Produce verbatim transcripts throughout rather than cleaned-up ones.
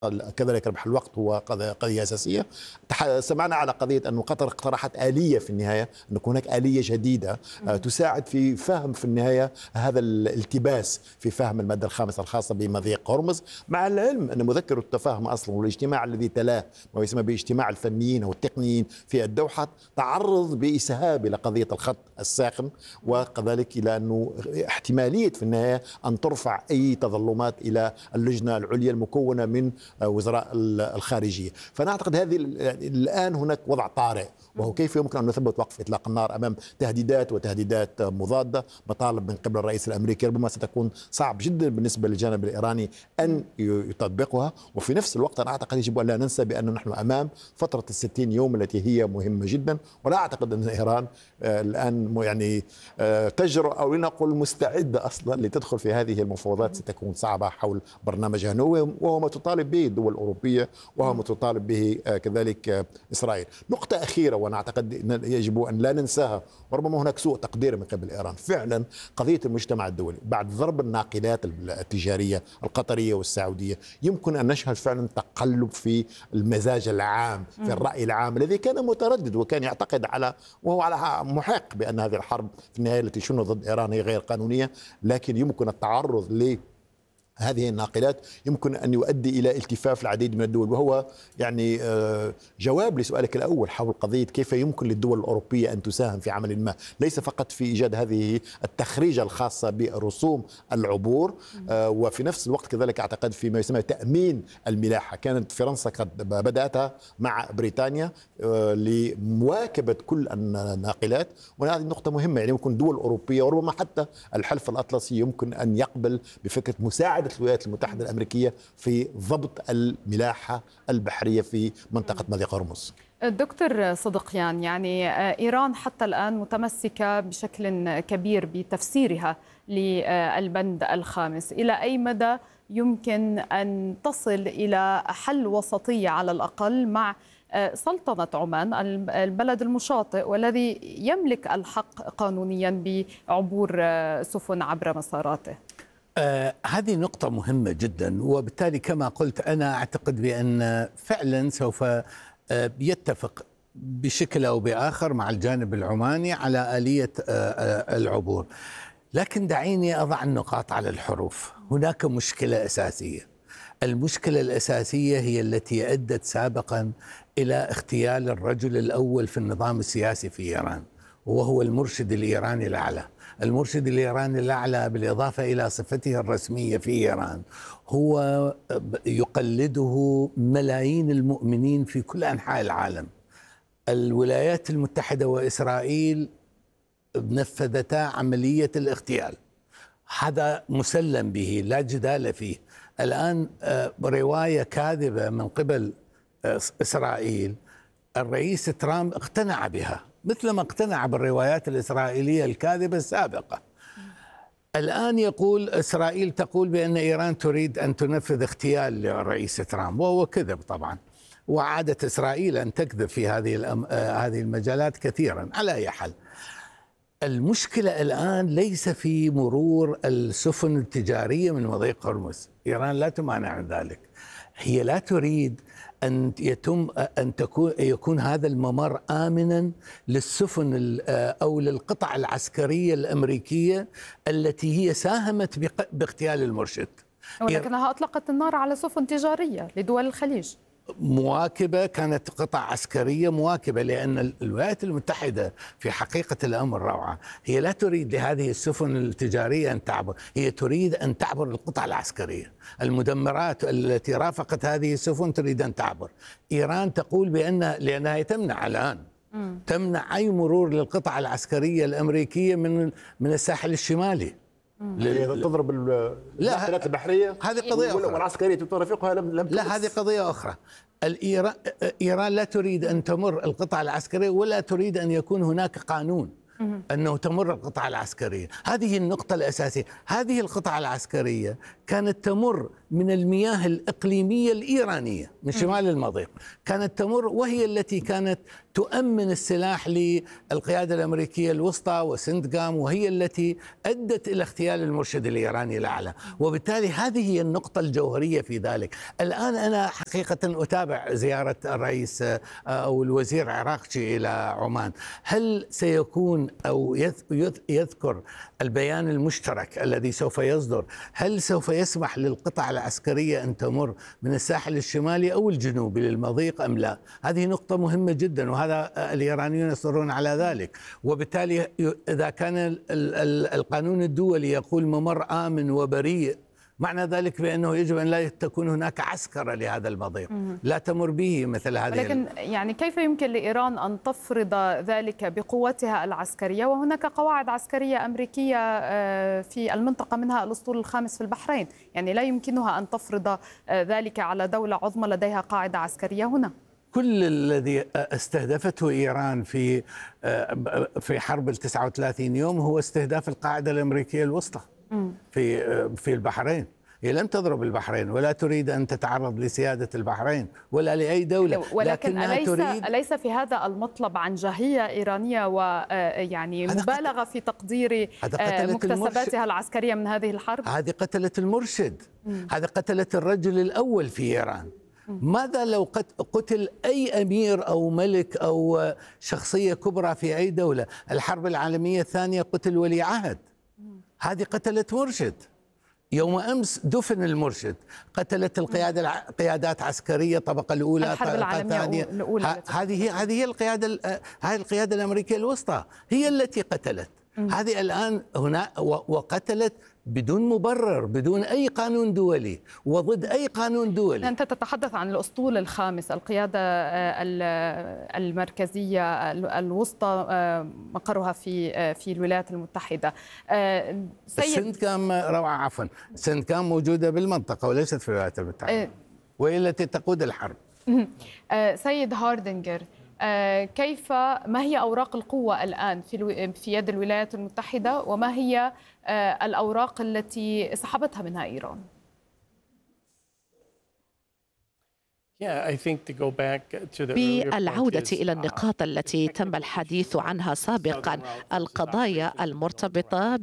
كذلك ربح الوقت هو قضية أساسية. سمعنا على قضية أن قطر اقترحت آلية في النهاية، أن يكون هناك آلية جديدة تساعد في فهم في النهاية هذا الالتباس في فهم المادة الخامسة الخاصة بمضيق هرمز، مع العلم أن مذكر التفاهم أصلا والاجتماع الذي تلاه ما يسمى باجتماع الفنيين أو التقنيين في الدوحة تعرض بإسهاب إلى قضية الخط الساخن، وكذلك إلى أنه احتمالية في النهاية أن ترفع أي تظلمات إلى اللجنة العليا المكونة من وزراء الخارجية. فأنا أعتقد هذه الآن هناك وضع طارئ، وهو كيف يمكن أن نثبت وقف إطلاق النار أمام تهديدات وتهديدات مضادة، مطالب من قبل الرئيس الأمريكي ربما ستكون صعب جدا بالنسبة للجانب الإيراني أن يطبقها. وفي نفس الوقت أنا أعتقد يجب أن لا ننسى بأن نحن أمام فترة الستين يوم التي هي مهمة جدا، ولا أعتقد أن إيران الآن يعني تجرؤ أو لنقل مستعدة أصلا لتدخل في هذه المفاوضات، ستكون صعبة حول برنامجها النووي، وهو ما تطالب به الدول الأوروبية وهو ما تطالب به كذلك إسرائيل. نقطة أخيرة وأنا أعتقد أن يجب أن لا ننساها، وربما هناك سوء تقدير من قبل إيران، فعلا قضية المجتمع الدولي بعد ضرب الناقلات التجارية القطرية والسعودية يمكن أن نشهد فعلا تقلب في المزاج العام، في الرأي العام الذي كان متردد وكان يعتقد على وهو على محق بأن هذه الحرب في النهاية التي شنت ضد إيران هي غير قانونية، لكن يمكن التعرض ل هذه الناقلات يمكن أن يؤدي إلى التفاف العديد من الدول. وهو يعني جواب لسؤالك الأول حول قضية كيف يمكن للدول الأوروبية أن تساهم في عمل ما، ليس فقط في إيجاد هذه التخريجة الخاصة برسوم العبور، وفي نفس الوقت كذلك أعتقد فيما يسمى تأمين الملاحة. كانت فرنسا قد بدأتها مع بريطانيا لمواكبة كل الناقلات، وهذه نقطة مهمة. يعني يمكن دول أوروبية وربما حتى الحلف الأطلسي يمكن أن يقبل بفكرة مساعدة الولايات المتحدة الأمريكية في ضبط الملاحة البحرية في منطقة مضيق هرمز. دكتور صدقيان، يعني إيران حتى الآن متمسكة بشكل كبير بتفسيرها للبند الخامس، إلى أي مدى يمكن أن تصل إلى حل وسطية على الأقل مع سلطنة عمان البلد المشاطئ والذي يملك الحق قانونيا بعبور سفن عبر مساراته؟ آه هذه نقطة مهمة جدا، وبالتالي كما قلت أنا أعتقد بأن فعلا سوف آه يتفق بشكل أو بآخر مع الجانب العماني على آلية آه آه العبور. لكن دعيني أضع النقاط على الحروف. هناك مشكلة أساسية، المشكلة الأساسية هي التي أدت سابقا إلى اغتيال الرجل الأول في النظام السياسي في إيران، وهو المرشد الإيراني الأعلى. المرشد الإيراني الأعلى بالإضافة إلى صفته الرسمية في إيران هو يقلده ملايين المؤمنين في كل أنحاء العالم. الولايات المتحدة وإسرائيل نفذتا عملية الاغتيال، هذا مسلم به لا جدال فيه. الآن رواية كاذبة من قبل إسرائيل، الرئيس ترامب اقتنع بها مثلما اقتنع بالروايات الإسرائيلية الكاذبة السابقة. الآن يقول إسرائيل تقول بأن إيران تريد أن تنفذ اغتيال للرئيس ترامب، وهو كذب طبعا، وعادت إسرائيل أن تكذب في هذه هذه المجالات كثيرا. على أي حال، المشكلة الآن ليس في مرور السفن التجارية من مضيق هرمز، إيران لا تمانع ذلك، هي لا تريد أن يتم أن تكون يكون هذا الممر آمنا للسفن أو للقطع العسكرية الأمريكية التي هي ساهمت باغتيال المرشد. ولكنها أطلقت النار على سفن تجارية لدول الخليج مواكبة، كانت قطع عسكرية مواكبة، لأن الولايات المتحدة في حقيقة الأمر روعة، هي لا تريد لهذه السفن التجارية أن تعبر، هي تريد أن تعبر القطع العسكرية. المدمرات التي رافقت هذه السفن تريد أن تعبر. إيران تقول بأن لأنها تمنع الآن م. تمنع أي مرور للقطع العسكرية الأمريكية من من الساحل الشمالي. لل... تضرب الناقلات البحرية، هذه قضية أخرى، والعسكرية ترافقها لم لم لا هذه قضية أخرى. الإيران إيران لا تريد أن تمر القطع العسكرية ولا تريد أن يكون هناك قانون أنه تمر القطعة العسكرية. هذه النقطة الأساسية. هذه القطعة العسكرية كانت تمر من المياه الإقليمية الإيرانية من شمال المضيق، كانت تمر وهي التي كانت تؤمن السلاح للقيادة الأمريكية الوسطى وسندقام، وهي التي أدت إلى اغتيال المرشد الإيراني الأعلى. وبالتالي هذه هي النقطة الجوهرية في ذلك. الآن أنا حقيقة أتابع زيارة الرئيس أو الوزير عراقجي إلى عمان. هل سيكون أو يذكر البيان المشترك الذي سوف يصدر، هل سوف يسمح للقطع العسكرية أن تمر من الساحل الشمالي أو الجنوبي للمضيق أم لا؟ هذه نقطة مهمة جدا، وهذا الإيرانيون يصرون على ذلك. وبالتالي إذا كان القانون الدولي يقول ممر آمن وبريء، معنى ذلك بأنه يجب أن لا تكون هناك عسكرة لهذا المضيق لا تمر به مثل هذه. لكن يعني كيف يمكن لإيران أن تفرض ذلك بقوتها العسكرية وهناك قواعد عسكرية أمريكية في المنطقة منها الأسطول الخامس في البحرين؟ يعني لا يمكنها أن تفرض ذلك على دولة عظمى لديها قاعدة عسكرية هنا. كل الذي استهدفته إيران في في حرب التسعة وثلاثين يوم هو استهداف القاعدة الأمريكية الوسطى في في البحرين. هي لم تضرب البحرين ولا تريد أن تتعرض لسيادة البحرين ولا لأي دولة، ولكن أليس, تريد أليس في هذا المطلب عنجهية إيرانية ويعني مبالغة في تقدير مكتسباتها العسكرية من هذه الحرب؟ هذه قتلت المرشد، هذه قتلت الرجل الأول في إيران. ماذا لو قتل أي أمير أو ملك أو شخصية كبرى في أي دولة؟ الحرب العالمية الثانية قتل ولي عهد، هذه قتلت مرشد. يوم أمس دفن المرشد، قتلت القيادة قيادات عسكرية طبقة الأولى الحرب العالمية الأولى. هذه هذه هي القيادة هذه القيادة الأمريكية الوسطى هي التي قتلت. هذه الآن هنا وقتلت بدون مبرر، بدون أي قانون دولي وضد أي قانون دولي. أنت تتحدث عن الأسطول الخامس، القيادة المركزية الوسطى مقرها في في الولايات المتحدة. سندقام روعة عفوا سندقام موجودة بالمنطقة وليست في الولايات المتحدة، وهي التي تقود الحرب. سيد هاردنجر، كيف ما هي أوراق القوة الآن في في يد الولايات المتحدة، وما هي الأوراق التي سحبتها منها إيران؟ بالعودة إلى النقاط التي تم الحديث عنها سابقا، القضايا المرتبطة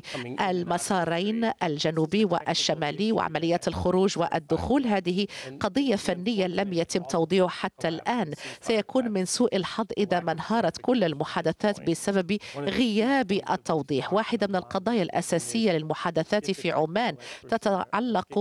بالمسارين الجنوبي والشمالي وعمليات الخروج والدخول، هذه قضية فنية لم يتم توضيحها حتى الآن. سيكون من سوء الحظ إذا ما انهارت كل المحادثات بسبب غياب التوضيح. واحدة من القضايا الأساسية للمحادثات في عمان تتعلق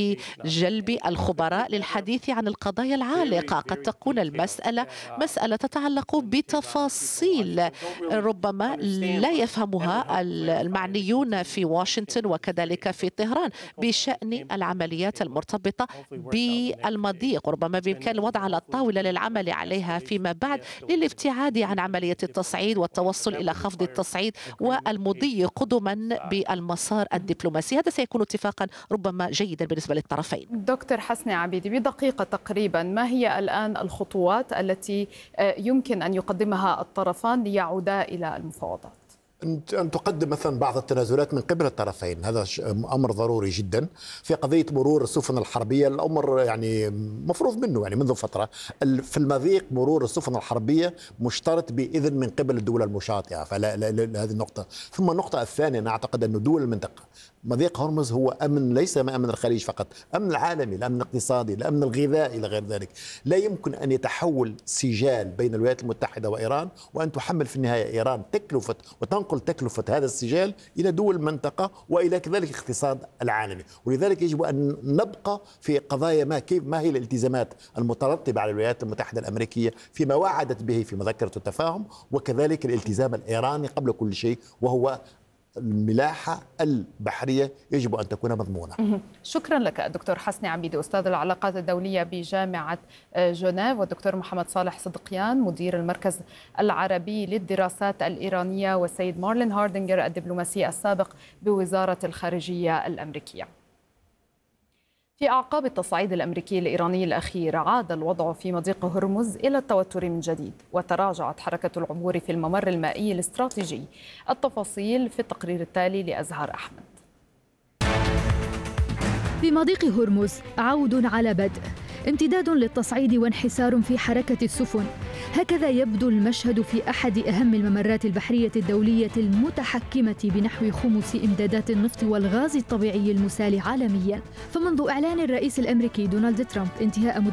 بجلب الخبراء للحديث عن القضايا العالقة. قد تكون المسألة مسألة تتعلق بتفاصيل ربما لا يفهمها المعنيون في واشنطن وكذلك في طهران بشأن العمليات المرتبطة بالمضيق، ربما بإمكان الوضع على الطاولة للعمل عليها فيما بعد للابتعاد عن عملية التصعيد والتوصل إلى خفض التصعيد والمضي قدما بالمسار الدبلوماسي. هذا سيكون اتفاقا ربما جيدا بالنسبة للطرفين. دكتور حسني عبيدي، بدقيقة تقريبا، ما هي الآن الخطوات التي يمكن أن يقدمها الطرفان ليعودا إلى المفاوضات؟ أن تقدم مثلا بعض التنازلات من قبل الطرفين، هذا أمر ضروري جدا. في قضية مرور السفن الحربية الأمر يعني مفروض منه يعني منذ فترة. في المضيق مرور السفن الحربية مشترط بإذن من قبل الدول المشاطئة، فلا هذه النقطة. ثم النقطة الثانية، أنا أعتقد أن دول المنطقة مضيق هرمز هو أمن، ليس أمن الخليج فقط، أمن العالمي، الأمن الاقتصادي، الأمن الغذائي إلى غير ذلك. لا يمكن أن يتحول سجال بين الولايات المتحدة وإيران وأن تحمل في النهاية إيران تكلفة وتنقل تكلفة هذا السجال إلى دول المنطقة وإلى كذلك الاقتصاد العالمي. ولذلك يجب أن نبقى في قضايا ما كيف ما هي الالتزامات المترتبة على الولايات المتحدة الأمريكية فيما وعدت به في مذكرة التفاهم، وكذلك الالتزام الإيراني قبل كل شيء، وهو الملاحة البحرية يجب أن تكون مضمونة. شكرا لك دكتور حسني عبيدي، أستاذ العلاقات الدولية بجامعة جنيف، والدكتور محمد صالح صدقيان مدير المركز العربي للدراسات الإيرانية، والسيد مارلين هاردنجر الدبلوماسي السابق بوزارة الخارجية الأمريكية. في أعقاب التصعيد الأمريكي الإيراني الأخير عاد الوضع في مضيق هرمز إلى التوتر من جديد، وتراجعت حركة العبور في الممر المائي الاستراتيجي. التفاصيل في التقرير التالي لأزهر أحمد. في مضيق هرمز عود على بدء، امتداد للتصعيد وانحسار في حركة السفن. هكذا يبدو المشهد في أحد أهم الممرات البحرية الدولية المتحكمة بنحو خمس إمدادات النفط والغاز الطبيعي المسال عالمياً. فمنذ إعلان الرئيس الأمريكي دونالد ترامب انتهاء